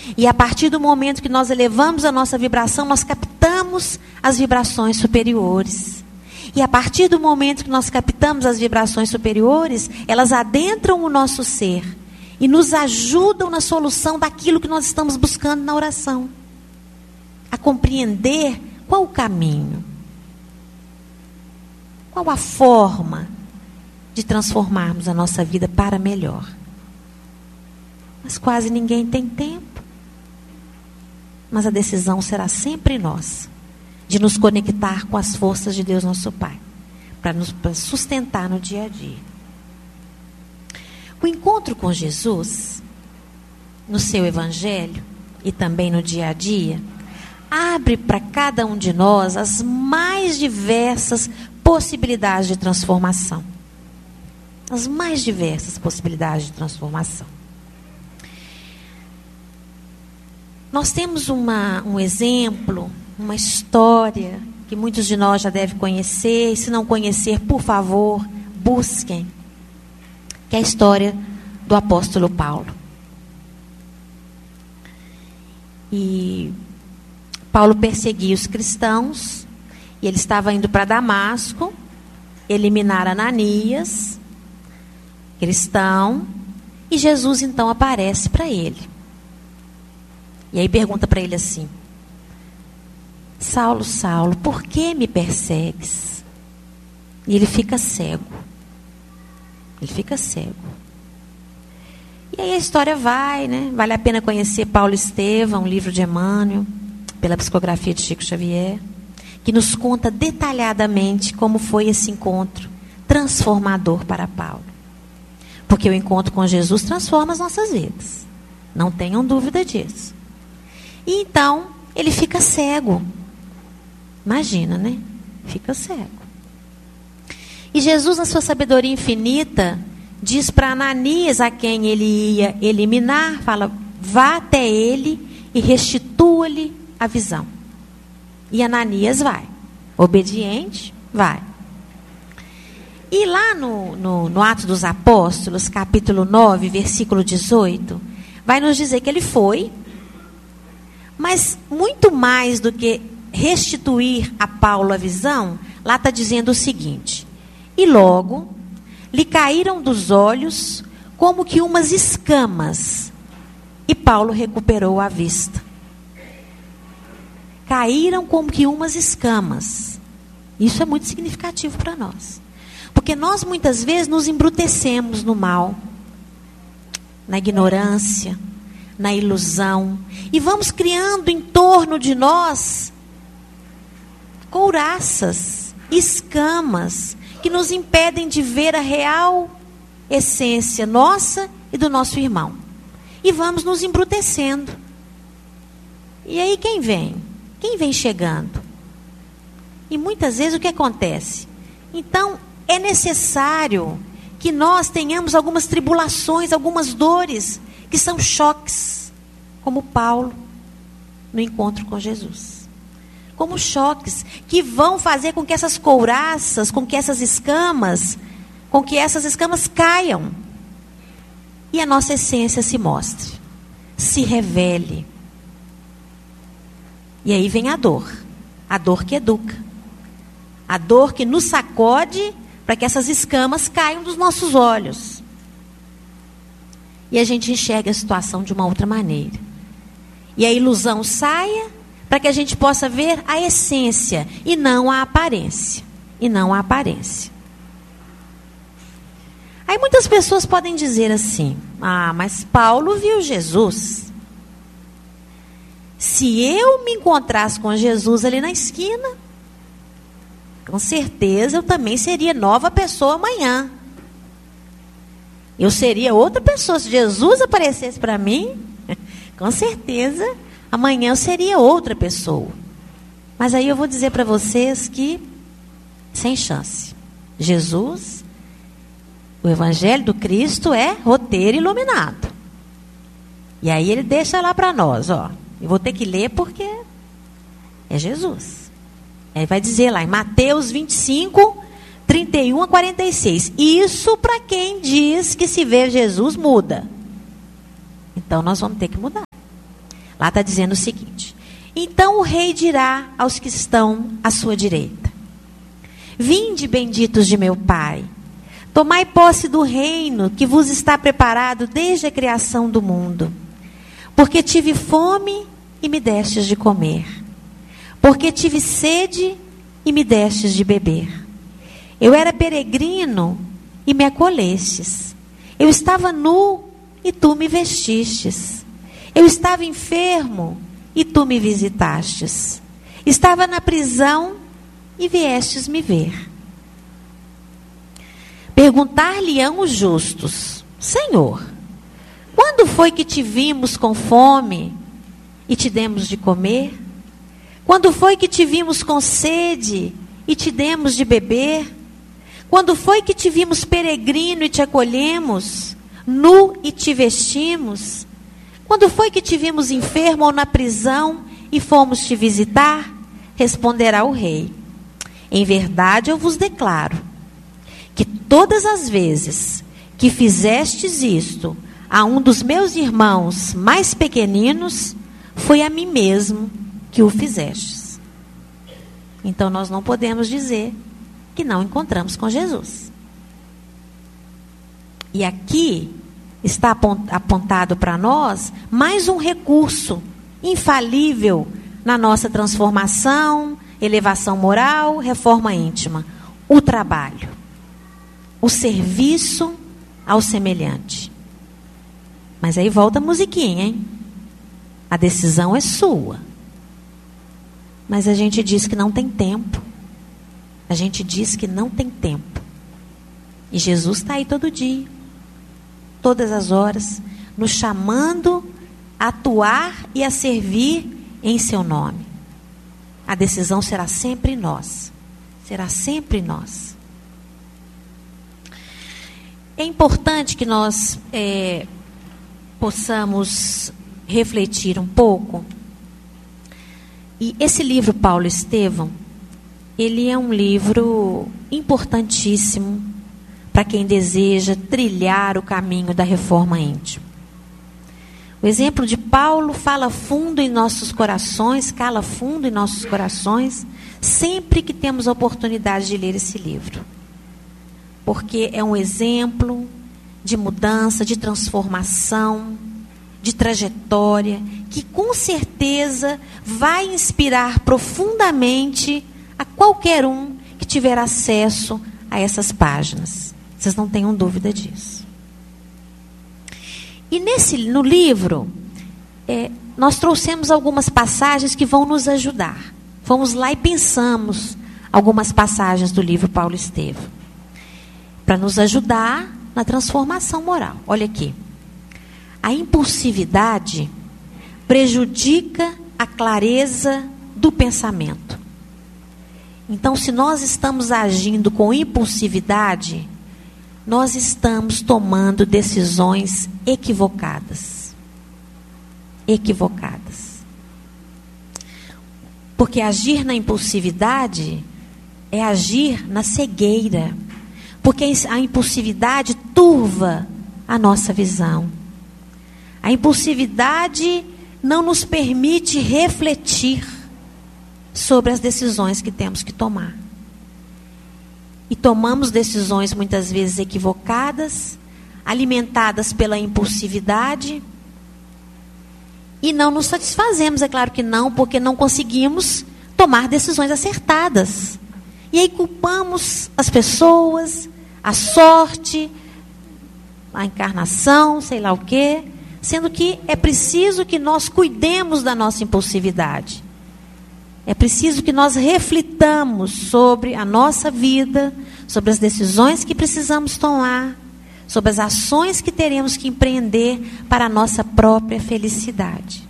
E a partir do momento que nós elevamos a nossa vibração, nós captamos as vibrações superiores. E a partir do momento que nós captamos as vibrações superiores, elas adentram o nosso ser e nos ajudam na solução daquilo que nós estamos buscando na oração. A compreender qual o caminho, qual a forma de transformarmos a nossa vida para melhor. Mas quase ninguém tem tempo. Mas a decisão será sempre nossa, de nos conectar com as forças de Deus, nosso Pai, para nos sustentar no dia a dia. O encontro com Jesus, no seu Evangelho e também no dia a dia, abre para cada um de nós as mais diversas possibilidades de transformação. As mais diversas possibilidades de transformação. Nós temos um exemplo, uma história que muitos de nós já devem conhecer, e se não conhecer, por favor, busquem, que é a história do apóstolo Paulo. E Paulo perseguia os cristãos, e ele estava indo para Damasco, eliminar Ananias, cristão, e Jesus então aparece para ele. E aí pergunta para ele assim: Saulo, Saulo, por que me persegues? E ele fica cego. Ele fica cego. E aí a história vai, né? Vale a pena conhecer Paulo Estevão, um livro de Emmanuel, pela psicografia de Chico Xavier, que nos conta detalhadamente como foi esse encontro transformador para Paulo. Porque o encontro com Jesus transforma as nossas vidas. Não tenham dúvida disso. E então, ele fica cego. Imagina, né? Fica cego. E Jesus, na sua sabedoria infinita, diz para Ananias, a quem ele ia eliminar, fala: vá até ele e restitua-lhe a visão. E Ananias vai. Obediente, vai. E lá no Atos dos Apóstolos, capítulo 9, versículo 18, vai nos dizer que ele foi, mas muito mais do que restituir a Paulo a visão, lá está dizendo o seguinte: e logo lhe caíram dos olhos como que umas escamas, e Paulo recuperou a vista. Caíram como que umas escamas. Isso é muito significativo para nós. Porque nós muitas vezes nos embrutecemos no mal, na ignorância, na ilusão, e vamos criando em torno de nós couraças, escamas, que nos impedem de ver a real essência nossa e do nosso irmão. E vamos nos embrutecendo. E aí quem vem? Quem vem chegando? E muitas vezes o que acontece? Então, é necessário que nós tenhamos algumas tribulações, algumas dores, que são choques, como Paulo no encontro com Jesus. Como choques que vão fazer com que essas couraças, com que essas escamas caiam. E a nossa essência se mostre, se revele. E aí vem a dor que educa. A dor que nos sacode para que essas escamas caiam dos nossos olhos. E a gente enxerga a situação de uma outra maneira. E a ilusão saia para que a gente possa ver a essência e não a aparência. E não a aparência. Aí muitas pessoas podem dizer assim: ah, mas Paulo viu Jesus. Se eu me encontrasse com Jesus ali na esquina, com certeza eu também seria nova pessoa amanhã. Eu seria outra pessoa. Se Jesus aparecesse para mim, com certeza amanhã eu seria outra pessoa. Mas aí eu vou dizer para vocês que sem chance. Jesus, o Evangelho do Cristo é roteiro iluminado. E aí ele deixa lá para nós, ó. Eu vou ter que ler porque é Jesus. Ele vai dizer lá em Mateus 25, 31 a 46. Isso para quem diz que se vê Jesus muda. Então nós vamos ter que mudar. Lá está dizendo o seguinte: então o rei dirá aos que estão à sua direita: vinde, benditos de meu Pai, tomai posse do reino que vos está preparado desde a criação do mundo. Porque tive fome e me destes de comer. Porque tive sede e me destes de beber. Eu era peregrino e me acolhestes. Eu estava nu e tu me vestistes. Eu estava enfermo e tu me visitastes. Estava na prisão e viestes me ver. Perguntar-lhe-ão os justos: Senhor, quando foi que te vimos com fome e te demos de comer? Quando foi que te vimos com sede e te demos de beber? Quando foi que te vimos peregrino e te acolhemos, nu e te vestimos? Quando foi que te vimos enfermo ou na prisão e fomos te visitar? Responderá o rei: em verdade eu vos declaro que todas as vezes que fizestes isto a um dos meus irmãos mais pequeninos, foi a mim mesmo que o fizestes. Então nós não podemos dizer que não encontramos com Jesus. E aqui está apontado para nós mais um recurso infalível na nossa transformação, elevação moral, reforma íntima: o trabalho, o serviço ao semelhante. Mas aí volta a musiquinha, hein? A decisão é sua. Mas a gente diz que não tem tempo. A gente diz que não tem tempo. E Jesus está aí todo dia, todas as horas, nos chamando a atuar e a servir em seu nome. A decisão será sempre nós. Será sempre nós. É importante que nós possamos refletir um pouco. E esse livro, Paulo Estevão, ele é um livro importantíssimo para quem deseja trilhar o caminho da reforma íntima. O exemplo de Paulo fala fundo em nossos corações, cala fundo em nossos corações, sempre que temos a oportunidade de ler esse livro. Porque é um exemplo de mudança, de transformação, de trajetória, que com certeza vai inspirar profundamente a qualquer um que tiver acesso a essas páginas. Vocês não tenham dúvida disso. E no livro, nós trouxemos algumas passagens que vão nos ajudar. Vamos lá e pensamos algumas passagens do livro Paulo Estevão, para nos ajudar na transformação moral. Olha aqui. A impulsividade prejudica a clareza do pensamento. Então, se nós estamos agindo com impulsividade, nós estamos tomando decisões equivocadas. Equivocadas. Porque agir na impulsividade é agir na cegueira. Porque a impulsividade turva a nossa visão. A impulsividade não nos permite refletir sobre as decisões que temos que tomar. E tomamos decisões muitas vezes equivocadas, alimentadas pela impulsividade, e não nos satisfazemos, é claro que não, porque não conseguimos tomar decisões acertadas. E aí culpamos as pessoas, a sorte, a encarnação, sei lá o quê, sendo que é preciso que nós cuidemos da nossa impulsividade. É preciso que nós reflitamos sobre a nossa vida, sobre as decisões que precisamos tomar, sobre as ações que teremos que empreender para a nossa própria felicidade.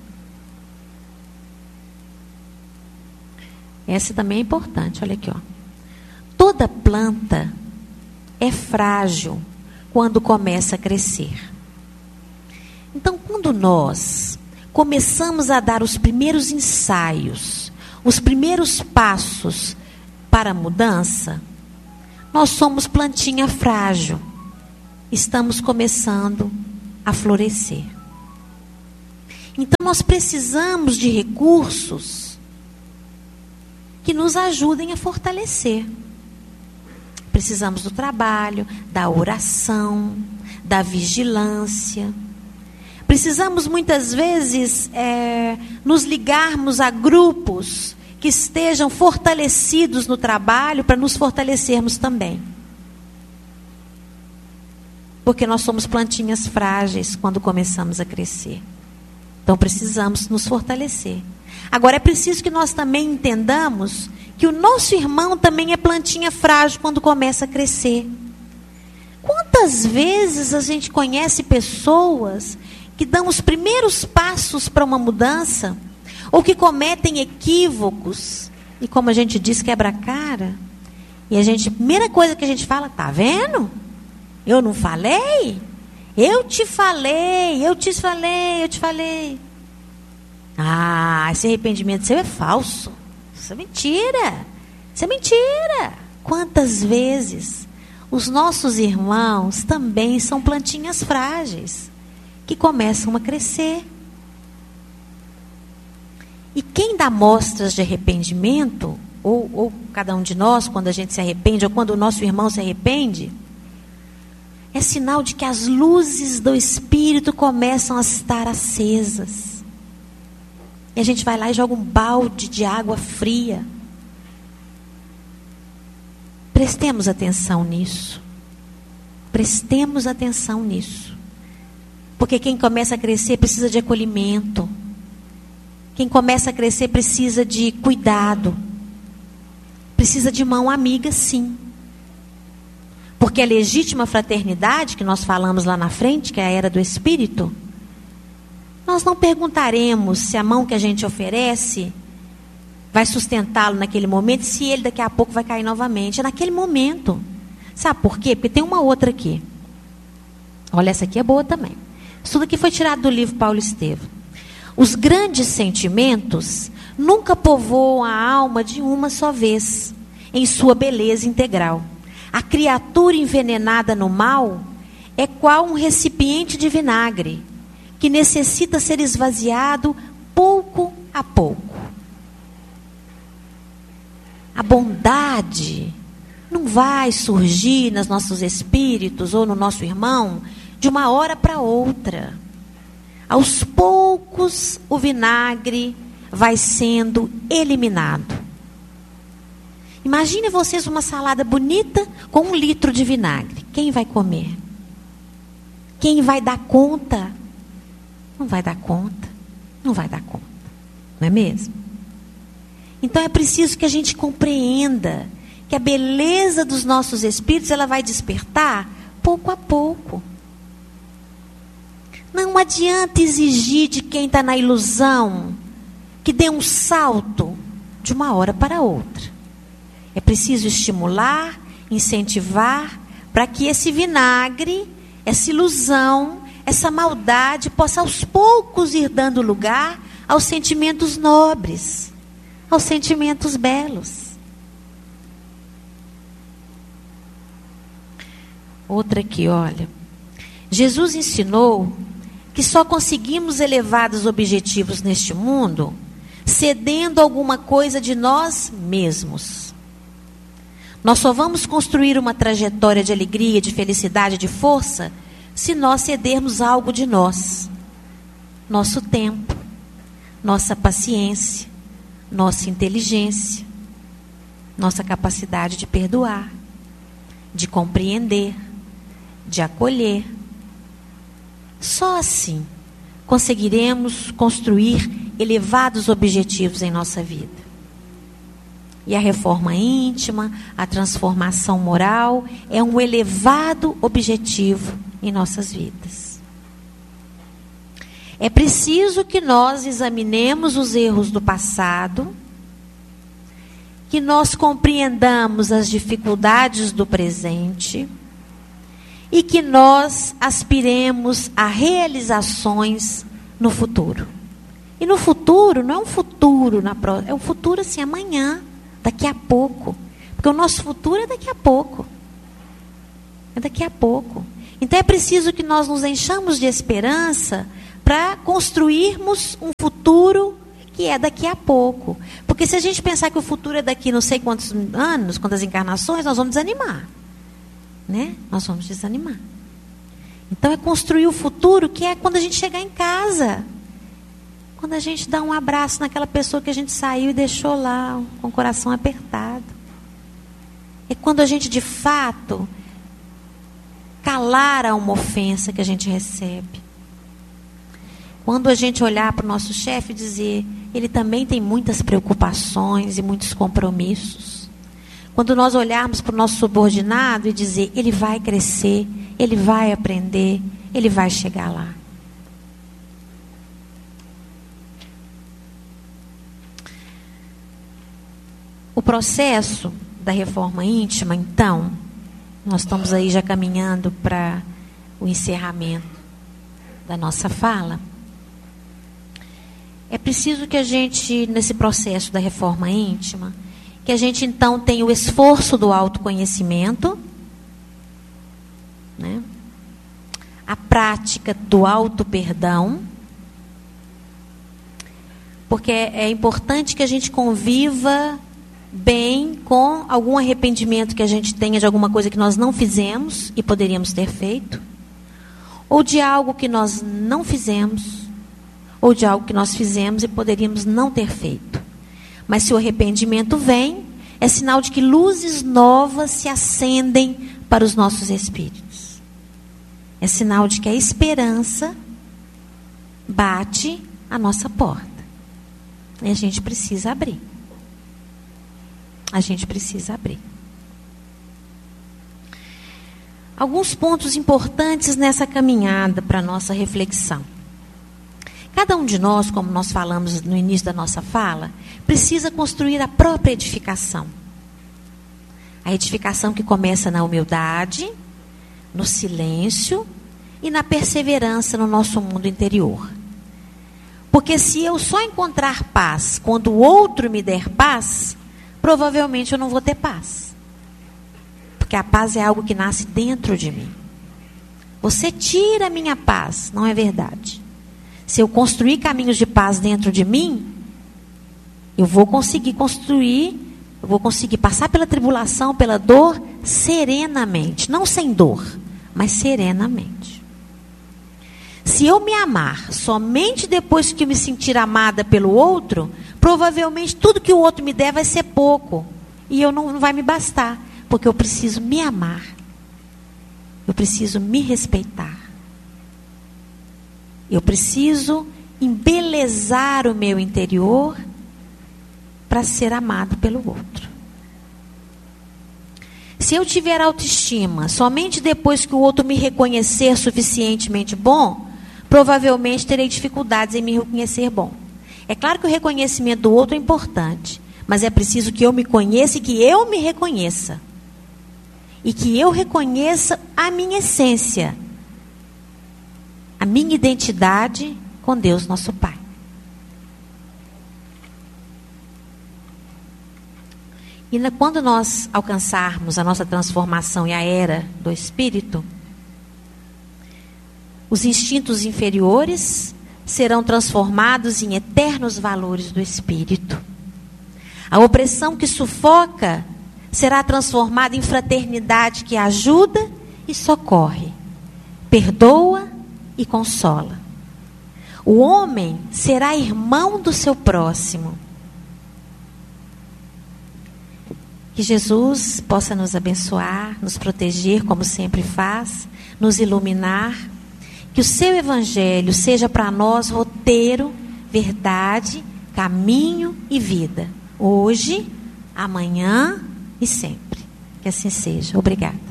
Essa também é importante, olha aqui, ó. Toda planta é frágil quando começa a crescer. Então, quando nós começamos a dar os primeiros ensaios, os primeiros passos para a mudança, nós somos plantinha frágil. Estamos começando a florescer. Então nós precisamos de recursos que nos ajudem a fortalecer. Precisamos do trabalho, da oração, da vigilância. Precisamos muitas vezes nos ligarmos a grupos que estejam fortalecidos no trabalho para nos fortalecermos também. Porque nós somos plantinhas frágeis quando começamos a crescer. Então precisamos nos fortalecer. Agora é preciso que nós também entendamos que o nosso irmão também é plantinha frágil quando começa a crescer. Quantas vezes a gente conhece pessoas que dão os primeiros passos para uma mudança, ou que cometem equívocos, e como a gente diz, quebra a cara, e a primeira coisa que a gente fala, tá vendo? Eu não falei? Eu te falei. Ah, esse arrependimento seu é falso. Isso é mentira. Quantas vezes os nossos irmãos também são plantinhas frágeis, que começam a crescer. E quem dá mostras de arrependimento, ou cada um de nós, quando a gente se arrepende, ou quando o nosso irmão se arrepende, é sinal de que as luzes do Espírito começam a estar acesas. E a gente vai lá e joga um balde de água fria. Prestemos atenção nisso. Porque quem começa a crescer precisa de acolhimento. Quem começa a crescer precisa de cuidado. Precisa de mão amiga, sim. Porque a legítima fraternidade, que nós falamos lá na frente, que é a era do Espírito, nós não perguntaremos se a mão que a gente oferece vai sustentá-lo naquele momento, se ele daqui a pouco vai cair novamente. É naquele momento. Sabe por quê? Porque tem uma outra aqui. Olha, essa aqui é boa também. Isso tudo aqui foi tirado do livro Paulo Estevam. Os grandes sentimentos nunca povoam a alma de uma só vez, em sua beleza integral. A criatura envenenada no mal é qual um recipiente de vinagre, que necessita ser esvaziado pouco a pouco. A bondade não vai surgir nos nossos espíritos ou no nosso irmão de uma hora para outra. Aos poucos o vinagre vai sendo eliminado. Imagine vocês uma salada bonita com 1 litro de vinagre. Quem vai comer? Quem vai dar conta? Não vai dar conta. Não é mesmo? Então é preciso que a gente compreenda que a beleza dos nossos espíritos, ela vai despertar pouco a pouco. Não adianta exigir de quem está na ilusão que dê um salto de uma hora para outra. É preciso estimular, incentivar, para que esse vinagre, essa ilusão, essa maldade possa aos poucos ir dando lugar aos sentimentos nobres, aos sentimentos belos. Outra aqui, olha. Jesus ensinou que só conseguimos elevados objetivos neste mundo cedendo alguma coisa de nós mesmos. Nós só vamos construir uma trajetória de alegria, de felicidade, de força, se nós cedermos algo de nós. Nosso tempo, nossa paciência, nossa inteligência, nossa capacidade de perdoar, de compreender, de acolher. Só assim conseguiremos construir elevados objetivos em nossa vida. E a reforma íntima, a transformação moral, é um elevado objetivo em nossas vidas. É preciso que nós examinemos os erros do passado, que nós compreendamos as dificuldades do presente e que nós aspiremos a realizações no futuro. E no futuro, não é um futuro, é um futuro assim, amanhã, daqui a pouco. Porque o nosso futuro é daqui a pouco. É daqui a pouco. Então é preciso que nós nos enchamos de esperança para construirmos um futuro que é daqui a pouco. Porque se a gente pensar que o futuro é daqui não sei quantos anos, quantas encarnações, nós vamos desanimar. Né? Nós vamos desanimar. Então é construir o futuro que é quando a gente chegar em casa. Quando a gente dá um abraço naquela pessoa que a gente saiu e deixou lá, com o coração apertado. É quando a gente, de fato, calar a uma ofensa que a gente recebe. Quando a gente olhar para o nosso chefe e dizer, ele também tem muitas preocupações e muitos compromissos. Quando nós olharmos para o nosso subordinado e dizer, ele vai crescer, ele vai aprender, ele vai chegar lá. O processo da reforma íntima, então, nós estamos aí já caminhando para o encerramento da nossa fala. É preciso que a gente, nesse processo da reforma íntima, que a gente então tenha o esforço do autoconhecimento, né? A prática do auto-perdão, porque é importante que a gente conviva bem com algum arrependimento que a gente tenha de alguma coisa que nós não fizemos e poderíamos ter feito, ou de algo que nós não fizemos, ou de algo que nós fizemos e poderíamos não ter feito. Mas se o arrependimento vem, é sinal de que luzes novas se acendem para os nossos espíritos. É sinal de que a esperança bate à nossa porta. E a gente precisa abrir. A gente precisa abrir. Alguns pontos importantes nessa caminhada para a nossa reflexão. Cada um de nós, como nós falamos no início da nossa fala, precisa construir a própria edificação. A edificação que começa na humildade, no silêncio e na perseverança no nosso mundo interior. Porque se eu só encontrar paz quando o outro me der paz, provavelmente eu não vou ter paz. Porque a paz é algo que nasce dentro de mim. Você tira a minha paz, não é verdade. Se eu construir caminhos de paz dentro de mim, eu vou conseguir construir, eu vou conseguir passar pela tribulação, pela dor, serenamente. Não sem dor, mas serenamente. Se eu me amar somente depois que eu me sentir amada pelo outro, provavelmente tudo que o outro me der vai ser pouco. E eu não vai me bastar, porque eu preciso me amar. Eu preciso me respeitar. Eu preciso embelezar o meu interior para ser amado pelo outro. Se eu tiver autoestima somente depois que o outro me reconhecer suficientemente bom, provavelmente terei dificuldades em me reconhecer bom. É claro que o reconhecimento do outro é importante, mas é preciso que eu me conheça e que eu me reconheça. E que eu reconheça a minha essência, a minha identidade com Deus, nosso Pai. E quando nós alcançarmos a nossa transformação e a era do Espírito, os instintos inferiores serão transformados em eternos valores do Espírito. A opressão que sufoca será transformada em fraternidade que ajuda e socorre, perdoa e consola. O homem será irmão do seu próximo. Que Jesus possa nos abençoar, nos proteger, como sempre faz, nos iluminar. Que o seu evangelho seja para nós roteiro, verdade, caminho e vida. Hoje, amanhã e sempre. Que assim seja. Obrigada.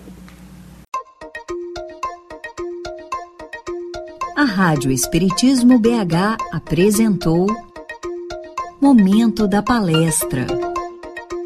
A Rádio Espiritismo BH apresentou Momento da Palestra.